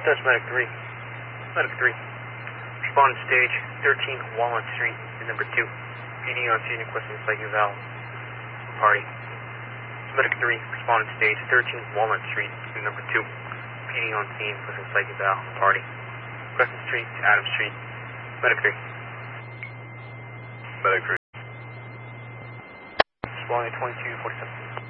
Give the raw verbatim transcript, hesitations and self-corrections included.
Touch Medic three. Medic three. Respond to stage thirteen Walnut Street in number two. P D on scene requesting psychic valve. Party. Medic three. Respond to stage thirteen Walnut Street in number two. P D on scene requesting psychic valve. Party. Crescent Street to Adams Street. Medic three. Medic three. Responding twenty-two forty-seven.